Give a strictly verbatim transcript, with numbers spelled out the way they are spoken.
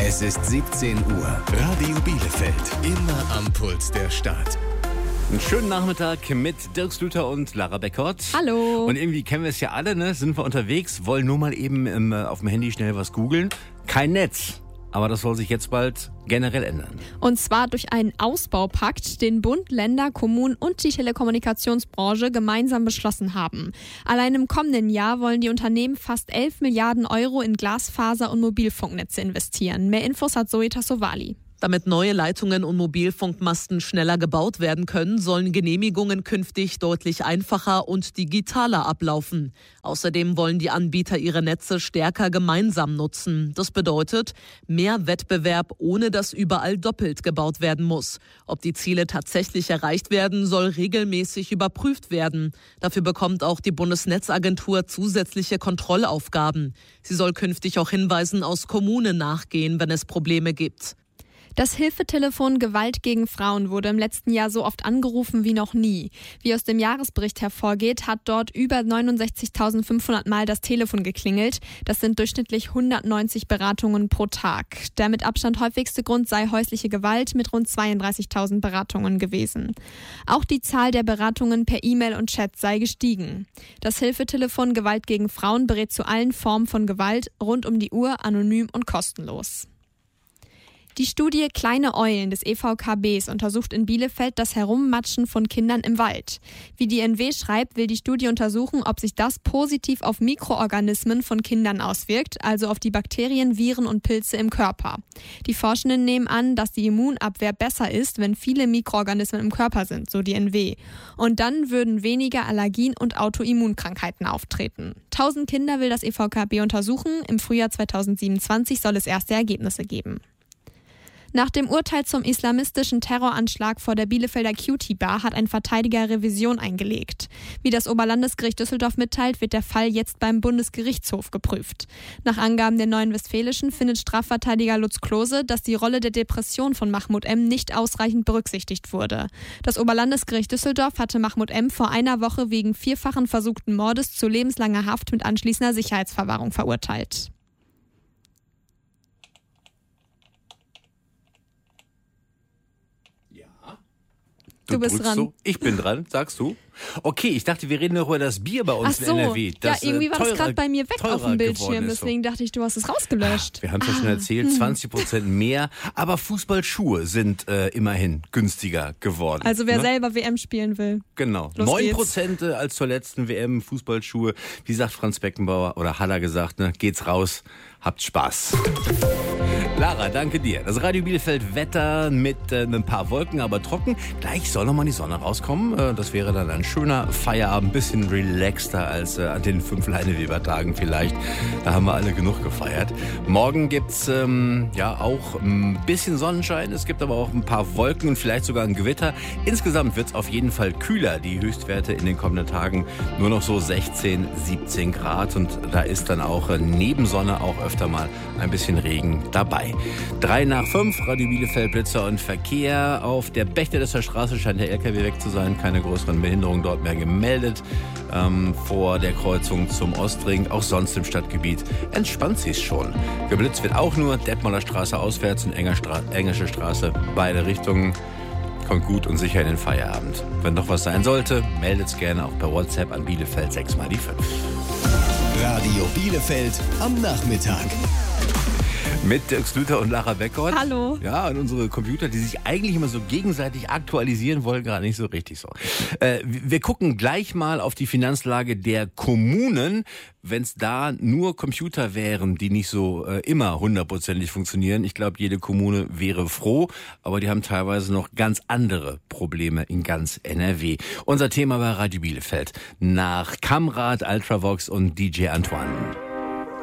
Es ist siebzehn Uhr. Radio Bielefeld. Immer am Puls der Stadt. Einen schönen Nachmittag mit Dirk Slüter und Lara Beckert. Hallo. Und irgendwie kennen wir es ja alle, ne? Sind wir unterwegs, wollen nur mal eben im, auf dem Handy schnell was googeln. Kein Netz. Aber das soll sich jetzt bald generell ändern. Und zwar durch einen Ausbaupakt, den Bund, Länder, Kommunen und die Telekommunikationsbranche gemeinsam beschlossen haben. Allein im kommenden Jahr wollen die Unternehmen fast elf Milliarden Euro in Glasfaser- und Mobilfunknetze investieren. Mehr Infos hat Zoe Tassovali. Damit neue Leitungen und Mobilfunkmasten schneller gebaut werden können, sollen Genehmigungen künftig deutlich einfacher und digitaler ablaufen. Außerdem wollen die Anbieter ihre Netze stärker gemeinsam nutzen. Das bedeutet mehr Wettbewerb, ohne dass überall doppelt gebaut werden muss. Ob die Ziele tatsächlich erreicht werden, soll regelmäßig überprüft werden. Dafür bekommt auch die Bundesnetzagentur zusätzliche Kontrollaufgaben. Sie soll künftig auch Hinweisen aus Kommunen nachgehen, wenn es Probleme gibt. Das Hilfetelefon Gewalt gegen Frauen wurde im letzten Jahr so oft angerufen wie noch nie. Wie aus dem Jahresbericht hervorgeht, hat dort über neunundsechzigtausendfünfhundert Mal das Telefon geklingelt. Das sind durchschnittlich hundertneunzig Beratungen pro Tag. Der mit Abstand häufigste Grund sei häusliche Gewalt mit rund zweiunddreißigtausend Beratungen gewesen. Auch die Zahl der Beratungen per E-Mail und Chat sei gestiegen. Das Hilfetelefon Gewalt gegen Frauen berät zu allen Formen von Gewalt rund um die Uhr, anonym und kostenlos. Die Studie Kleine Eulen des E V K Bs untersucht in Bielefeld das Herummatschen von Kindern im Wald. Wie die N W schreibt, will die Studie untersuchen, ob sich das positiv auf Mikroorganismen von Kindern auswirkt, also auf die Bakterien, Viren und Pilze im Körper. Die Forschenden nehmen an, dass die Immunabwehr besser ist, wenn viele Mikroorganismen im Körper sind, so die N W. Und dann würden weniger Allergien und Autoimmunkrankheiten auftreten. tausend Kinder will das E V K B untersuchen. Im Frühjahr zweitausendsiebenundzwanzig soll es erste Ergebnisse geben. Nach dem Urteil zum islamistischen Terroranschlag vor der Bielefelder Cutie Bar hat ein Verteidiger Revision eingelegt. Wie das Oberlandesgericht Düsseldorf mitteilt, wird der Fall jetzt beim Bundesgerichtshof geprüft. Nach Angaben der Neuen Westfälischen findet Strafverteidiger Lutz Klose, dass die Rolle der Depression von Mahmoud M. nicht ausreichend berücksichtigt wurde. Das Oberlandesgericht Düsseldorf hatte Mahmoud M. vor einer Woche wegen vierfachen versuchten Mordes zu lebenslanger Haft mit anschließender Sicherheitsverwahrung verurteilt. Du, du bist dran. So. Ich bin dran, sagst du? Okay, ich dachte, wir reden noch über das Bier bei uns Ach so. in N R W. Das, ja, irgendwie war teurer, das gerade bei mir weg auf dem Bildschirm. Ist, so. Deswegen dachte ich, du hast es rausgelöscht. Wir haben es ja schon erzählt, zwanzig Prozent mehr. Aber Fußballschuhe sind äh, immerhin günstiger geworden. Also wer ne? selber W M spielen will. Genau, Los neun geht's. Prozent als zur letzten W M Fußballschuhe. Wie sagt Franz Beckenbauer oder Haller gesagt, ne? Geht's raus, habt Spaß. Lara, danke dir. Das Radio Bielefeld Wetter mit äh, ein paar Wolken, aber trocken. Gleich soll nochmal die Sonne rauskommen. Äh, das wäre dann ein schöner Feierabend, bisschen relaxter als äh, an den fünf Leineweber-Tagen vielleicht. Da haben wir alle genug gefeiert. Morgen gibt's ähm, ja auch ein bisschen Sonnenschein. Es gibt aber auch ein paar Wolken und vielleicht sogar ein Gewitter. Insgesamt wird's auf jeden Fall kühler. Die Höchstwerte in den kommenden Tagen nur noch so sechzehn, siebzehn Grad. Und da ist dann auch äh, neben Sonne auch öfter mal ein bisschen Regen dabei. Drei nach fünf, Radio Bielefeld, Blitzer und Verkehr. Auf der Bechtelisser Straße scheint der L K W weg zu sein. Keine größeren Behinderungen dort mehr gemeldet. Ähm, vor der Kreuzung zum Ostring. Auch sonst im Stadtgebiet entspannt sich's schon. Geblitzt wird auch nur Detmolder Straße auswärts und Enger Stra- Englische Straße. Beide Richtungen. Kommt gut und sicher in den Feierabend. Wenn doch was sein sollte, meldet's gerne auch per WhatsApp an Bielefeld sechs mal die fünf. Radio Bielefeld am Nachmittag. Mit Dirk Slüter und Lara Beckert. Hallo. Ja, und unsere Computer, die sich eigentlich immer so gegenseitig aktualisieren wollen, gerade nicht so richtig so. Äh, wir gucken gleich mal auf die Finanzlage der Kommunen. Wenn es da nur Computer wären, die nicht so äh, immer hundertprozentig funktionieren, ich glaube, jede Kommune wäre froh, aber die haben teilweise noch ganz andere Probleme in ganz N R W. Unser Thema bei Radio Bielefeld nach Kamrat, Ultravox und D J Antoine.